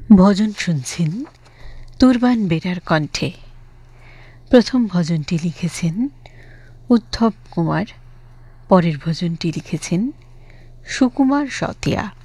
ভজন শুনছেন তুরবান বেরার কণ্ঠে। প্রথম ভজনটি লিখেছেন উদ্ধব কুমার, পরের ভজনটি লিখেছেন সুকুমার সতিয়া।